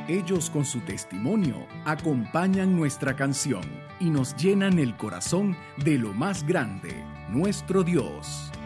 Ellos con su testimonio acompañan nuestra canción y nos llenan el corazón de lo más grande, nuestro Dios.